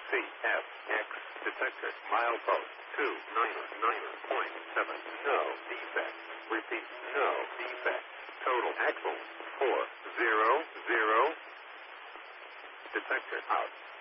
CFX detector. Milepost 299.7. No defect. Repeat. No defect. Total axle 400. Detector out.